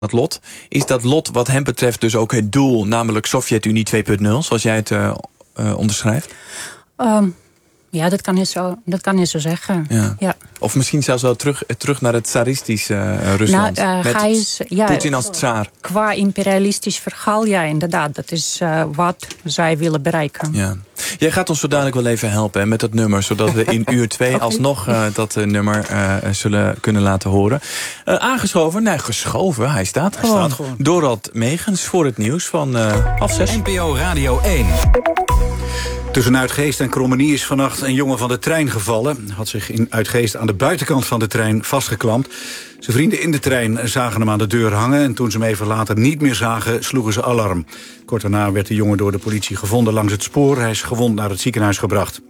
het lot. Is dat lot wat hem betreft dus ook het doel, namelijk Sovjet-Unie 2.0, zoals jij het onderschrijft? Ja, dat kan je zo zeggen. Ja. Of misschien zelfs wel terug naar het tsaristische Rusland. Met Poetin als tsaar. Qua imperialistisch verhaal, ja, inderdaad. Dat is wat zij willen bereiken. Ja. Jij gaat ons zo dadelijk wel even helpen met dat nummer, zodat we in uur 2 alsnog dat nummer zullen kunnen laten horen. Geschoven, hij staat gewoon. Dorald Megens voor het nieuws van 6:30. NPO Radio 1. Tussen Uitgeest en Krommenie is vannacht een jongen van de trein gevallen. Had zich in Uitgeest aan de buitenkant van de trein vastgeklampt. Zijn vrienden in de trein zagen hem aan de deur hangen en toen ze hem even later niet meer zagen, sloegen ze alarm. Kort daarna werd de jongen door de politie gevonden langs het spoor. Hij is gewond naar het ziekenhuis gebracht.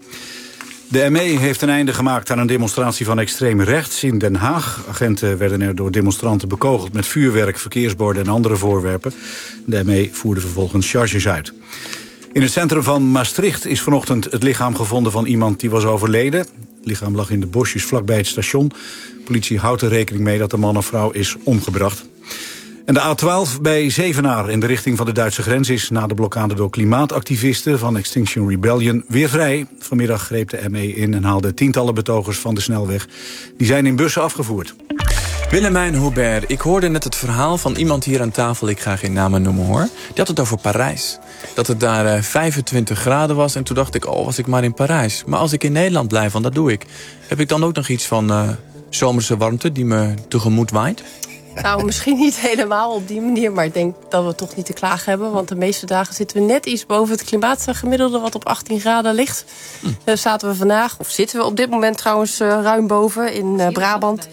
De ME heeft een einde gemaakt aan een demonstratie van extreem rechts in Den Haag. Agenten werden er door demonstranten bekogeld met vuurwerk, verkeersborden en andere voorwerpen. De ME voerde vervolgens charges uit. In het centrum van Maastricht is vanochtend het lichaam gevonden van iemand die was overleden. Het lichaam lag in de bosjes vlakbij het station. De politie houdt er rekening mee dat de man of vrouw is omgebracht. En de A12 bij Zevenaar in de richting van de Duitse grens is na de blokkade door klimaatactivisten van Extinction Rebellion weer vrij. Vanmiddag greep de ME in en haalde tientallen betogers van de snelweg. Die zijn in bussen afgevoerd. Willemijn Hubert, ik hoorde net het verhaal van iemand hier aan tafel, ik ga geen namen noemen hoor. Die had het over Parijs. Dat het daar 25 graden was en toen dacht ik, was ik maar in Parijs. Maar als ik in Nederland blijf, want dat doe ik, heb ik dan ook nog iets van zomerse warmte die me tegemoet waait? Nou, misschien niet helemaal op die manier, maar ik denk dat we toch niet te klagen hebben. Want de meeste dagen zitten we net iets boven het klimaatgemiddelde wat op 18 graden ligt. Zaten we vandaag, of zitten we op dit moment trouwens ruim boven in Brabant.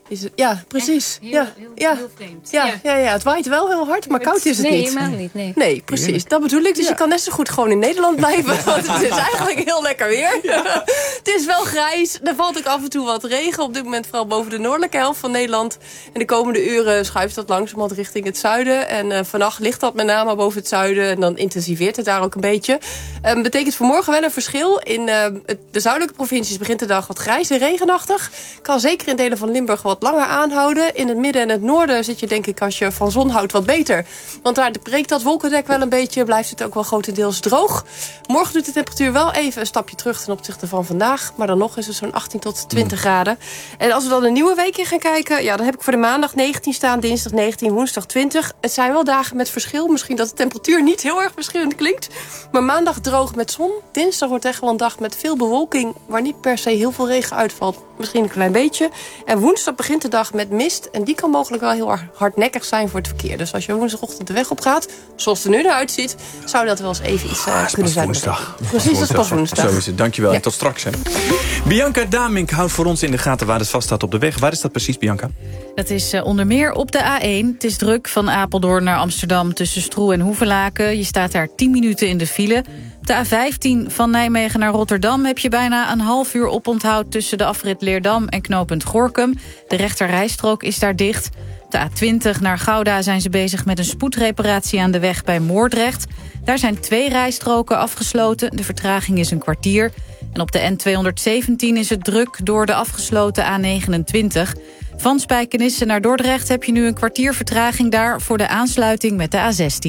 Ja, precies. Heel vreemd. Ja, het waait wel heel hard, maar koud is het niet. Nee, helemaal niet. Nee, precies. Dat bedoel ik. Dus je kan net zo goed gewoon in Nederland blijven. Want het is eigenlijk heel lekker weer. Ja. Het is wel grijs. Er valt ook af en toe wat regen. Op dit moment vooral boven de noordelijke helft van Nederland. En de komende uren schuift dat langzamerhand richting het zuiden. En vannacht ligt dat met name boven het zuiden. En dan intensiveert het daar ook een beetje. Betekent voor morgen wel een verschil. In de zuidelijke provincies begint de dag wat grijs en regenachtig. Kan zeker in delen van Limburg wat langer aanhouden. In het midden en het noorden zit je denk ik als je van zon houdt wat beter. Want daar breekt dat wolkendek wel een beetje. Blijft het ook wel grotendeels droog. Morgen doet de temperatuur wel even een stapje terug ten opzichte van vandaag. Maar dan nog is het zo'n 18 tot 20 graden. En als we dan een nieuwe week in gaan kijken. Ja, dan heb ik voor de maandag 19 staan. Dinsdag 19, woensdag 20. Het zijn wel dagen met verschil. Misschien dat de temperatuur niet heel erg verschillend klinkt. Maar maandag droog met zon. Dinsdag wordt echt wel een dag met veel bewolking. Waar niet per se heel veel regen uitvalt. Misschien een klein beetje. En woensdag begint de dag met mist. En die kan mogelijk wel heel hardnekkig zijn voor het verkeer. Dus als je woensdagochtend de weg op gaat, zoals het er nu eruit ziet, zou dat wel eens even iets kunnen zijn. Woensdag. Precies, dat is pas woensdag. Zo is het. Dankjewel. Ja. En tot straks. Hè. Bianca Damink houdt voor ons in de gaten waar het vast staat op de weg. Waar is dat precies, Bianca? Dat is onder meer op de A1. Het is druk van Apeldoorn naar Amsterdam tussen Stroe en Hoevelaken. Je staat daar 10 minuten in de file. Op de A15 van Nijmegen naar Rotterdam heb je bijna een half uur oponthoud tussen de afrit Leerdam en knooppunt Gorinchem. De rechterrijstrook is daar dicht. Op de A20 naar Gouda zijn ze bezig met een spoedreparatie aan de weg bij Moordrecht. Daar zijn 2 rijstroken afgesloten. De vertraging is een kwartier. En op de N217 is het druk door de afgesloten A29. Van Spijkenisse naar Dordrecht heb je nu een kwartier vertraging daar voor de aansluiting met de A16.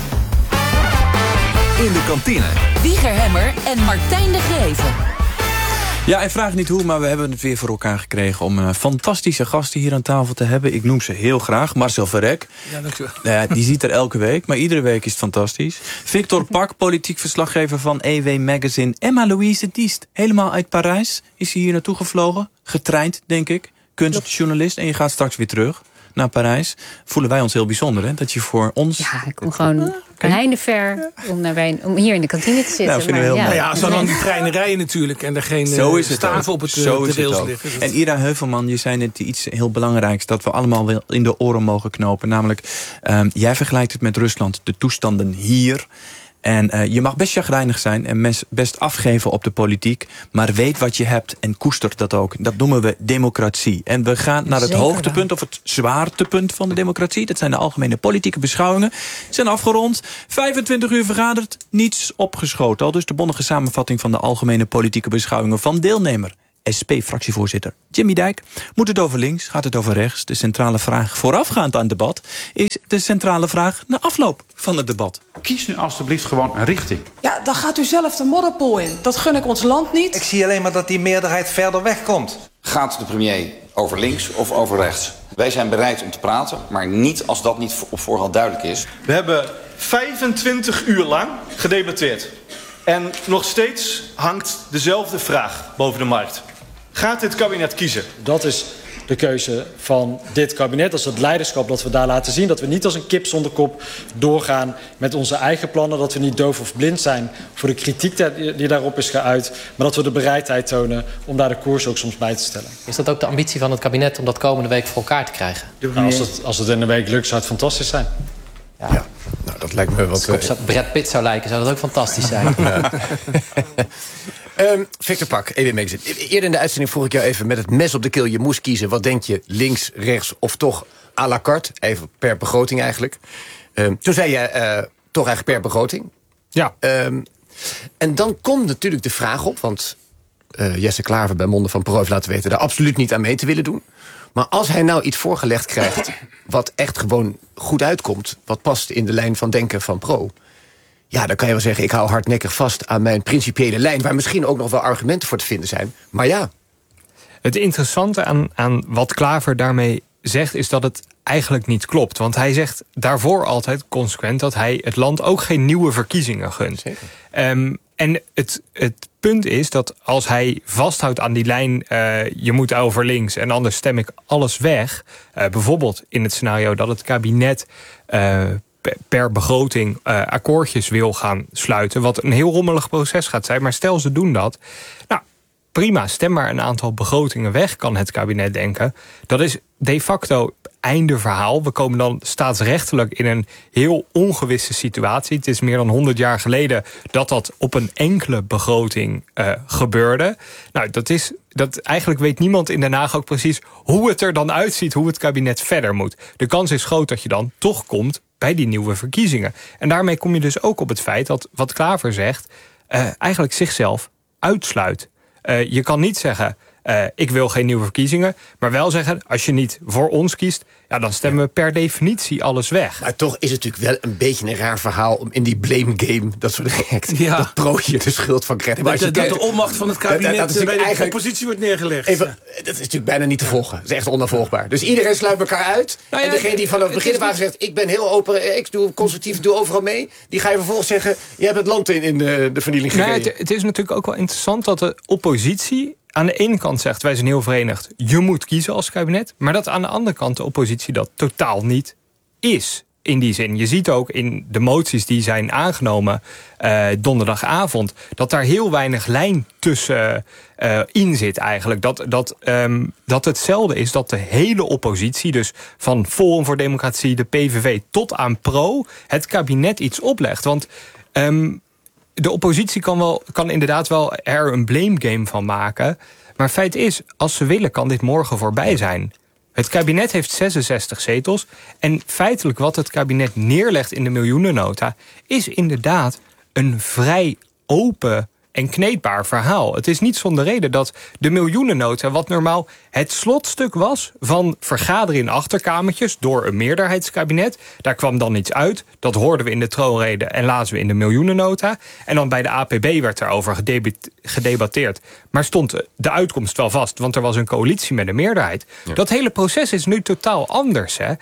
In de kantine. Wieger Hemmer en Martijn de Greven. Ja, en vraag niet hoe, maar we hebben het weer voor elkaar gekregen om fantastische gasten hier aan tafel te hebben. Ik noem ze heel graag. Marcel Verrek. Ja, dankjewel. Die ziet er elke week, maar iedere week is het fantastisch. Victor Pak, politiek verslaggever van EW Magazine. Emma-Louise Diest, helemaal uit Parijs. Is hij hier naartoe gevlogen? Getraind, denk ik. Kunstjournalist. En je gaat straks weer terug naar Parijs. Voelen wij ons heel bijzonder, hè? Dat je voor ons... Ja, ik kom gewoon een heinever om hier in de kantine te zitten. Nou, vinden we heel mooi. Ja, zo dan die treinen rijden natuurlijk en er geen staven op het rails liggen. En Ira Heuvelman, je zei net iets heel belangrijks dat we allemaal wel in de oren mogen knopen. Namelijk, jij vergelijkt het met Rusland, de toestanden hier. En je mag best chagrijnig zijn en best afgeven op de politiek. Maar weet wat je hebt en koester dat ook. Dat noemen we democratie. En we gaan naar het hoogtepunt of het zwaartepunt van de democratie. Dat zijn de algemene politieke beschouwingen. Zijn afgerond, 25 uur vergaderd, niets opgeschoten. Al dus de bondige samenvatting van de algemene politieke beschouwingen van deelnemer SP-fractievoorzitter Jimmy Dijk. Moet het over links? Gaat het over rechts? De centrale vraag voorafgaand aan het debat is de centrale vraag na afloop van het debat. Kies nu alstublieft gewoon een richting. Ja, dan gaat u zelf de modderpoel in. Dat gun ik ons land niet. Ik zie alleen maar dat die meerderheid verder weg komt. Gaat de premier over links of over rechts? Wij zijn bereid om te praten, maar niet als dat niet op voorhand duidelijk is. We hebben 25 uur lang gedebatteerd. En nog steeds hangt dezelfde vraag boven de markt. Gaat dit kabinet kiezen? Dat is de keuze van dit kabinet. Dat is het leiderschap dat we daar laten zien. Dat we niet als een kip zonder kop doorgaan met onze eigen plannen. Dat we niet doof of blind zijn voor de kritiek die daarop is geuit. Maar dat we de bereidheid tonen om daar de koers ook soms bij te stellen. Is dat ook de ambitie van het kabinet om dat komende week voor elkaar te krijgen? Nou, als het in een week lukt, zou het fantastisch zijn. Ja. Nou, dat lijkt me wat... Als het Brad Pitt zou lijken, zou dat ook fantastisch zijn. Victor Pak, EW Magazine. Eerder in de uitzending vroeg ik jou even met het mes op de keel. Je moest kiezen, wat denk je, links, rechts of toch à la carte? Even per begroting eigenlijk. Toen zei je toch eigenlijk per begroting. Ja. En dan komt natuurlijk de vraag op, want Jesse Klaver bij Monden van Pro heeft laten weten daar absoluut niet aan mee te willen doen. Maar als hij nou iets voorgelegd krijgt wat echt gewoon goed uitkomt, wat past in de lijn van denken van Pro, ja, dan kan je wel zeggen, ik hou hardnekkig vast aan mijn principiële lijn, waar misschien ook nog wel argumenten voor te vinden zijn. Maar ja. Het interessante aan wat Klaver daarmee zegt, is dat het eigenlijk niet klopt. Want hij zegt daarvoor altijd consequent dat hij het land ook geen nieuwe verkiezingen gunt. En het punt is dat als hij vasthoudt aan die lijn, je moet over links en anders stem ik alles weg. Bijvoorbeeld in het scenario dat het kabinet per begroting akkoordjes wil gaan sluiten, wat een heel rommelig proces gaat zijn. Maar stel ze doen dat, nou prima, stem maar een aantal begrotingen weg, kan het kabinet denken. Dat is de facto einde verhaal. We komen dan staatsrechtelijk in een heel ongewisse situatie. Het is meer dan 100 jaar geleden dat op een enkele begroting gebeurde. Nou, eigenlijk weet niemand in Den Haag ook precies hoe het er dan uitziet, hoe het kabinet verder moet. De kans is groot dat je dan toch komt bij die nieuwe verkiezingen. En daarmee kom je dus ook op het feit dat wat Klaver zegt eigenlijk zichzelf uitsluit. Je kan niet zeggen, ik wil geen nieuwe verkiezingen, maar wel zeggen, als je niet voor ons kiest, ja, dan stemmen we per definitie alles weg. Maar toch is het natuurlijk wel een beetje een raar verhaal om in die blame game, dat soort gek, dat Pro je de schuld van krijgt. Dat de onmacht van het kabinet bij de oppositie wordt neergelegd. Dat is natuurlijk bijna niet te volgen. Dat is echt onafvolgbaar. Dus iedereen sluit elkaar uit. Nou ja, en degene die vanaf het begin af aan zegt, ik ben heel open, ik doe constructief, doe overal mee, die ga je vervolgens zeggen, je hebt het land in de vernieling gegeven. Het is natuurlijk ook wel interessant dat de oppositie aan de ene kant zegt, wij zijn heel verenigd, je moet kiezen als kabinet, maar dat aan de andere kant de oppositie dat totaal niet is. In die zin, je ziet ook in de moties die zijn aangenomen donderdagavond, dat daar heel weinig lijn tussen in zit eigenlijk. Dat hetzelfde is dat de hele oppositie, dus van Forum voor Democratie, de PVV tot aan Pro, het kabinet iets oplegt. Want de oppositie kan inderdaad wel er een blame game van maken. Maar feit is, als ze willen, kan dit morgen voorbij zijn. Het kabinet heeft 66 zetels. En feitelijk wat het kabinet neerlegt in de miljoenennota is inderdaad een vrij open en kneedbaar verhaal. Het is niet zonder reden dat de miljoenennota, wat normaal het slotstuk was van vergaderen in achterkamertjes door een meerderheidskabinet, daar kwam dan iets uit. Dat hoorden we in de troonrede en lazen we in de miljoenennota. En dan bij de APB werd daarover gedebatteerd. Maar stond de uitkomst wel vast, want er was een coalitie met een meerderheid. Ja. Dat hele proces is nu totaal anders. Hè?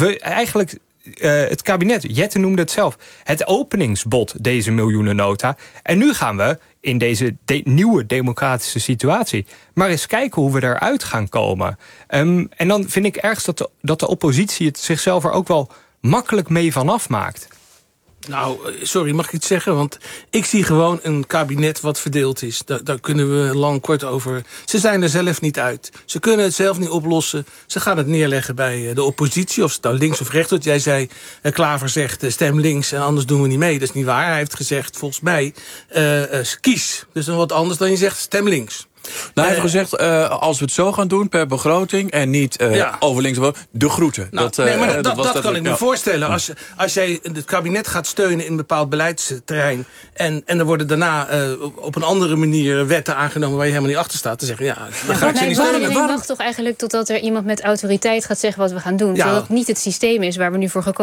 Het kabinet, Jette noemde het zelf, het openingsbod, deze miljoenennota. En nu gaan we in deze nieuwe democratische situatie maar eens kijken hoe we eruit gaan komen. En dan vind ik ergens dat de oppositie het zichzelf er ook wel makkelijk mee vanaf maakt. Nou, sorry, mag ik iets zeggen? Want ik zie gewoon een kabinet wat verdeeld is. Daar kunnen we lang kort over. Ze zijn er zelf niet uit. Ze kunnen het zelf niet oplossen. Ze gaan het neerleggen bij de oppositie, of het nou links of rechts wordt. Jij zei, Klaver zegt, stem links en anders doen we niet mee. Dat is niet waar. Hij heeft gezegd, volgens mij, kies. Dus dan wat anders dan je zegt, stem links. hij heeft gezegd, als we het zo gaan doen per begroting en niet over links, de groeten. Nou, dat kan ik me voorstellen. Als jij het kabinet gaat steunen in een bepaald beleidsterrein en er worden daarna op een andere manier wetten aangenomen waar je helemaal niet achter staat, te zeggen, dan ga ik ze niet steunen. Ik wacht toch eigenlijk totdat er iemand met autoriteit gaat zeggen wat we gaan doen. Terwijl het niet het systeem is waar we nu voor gekozen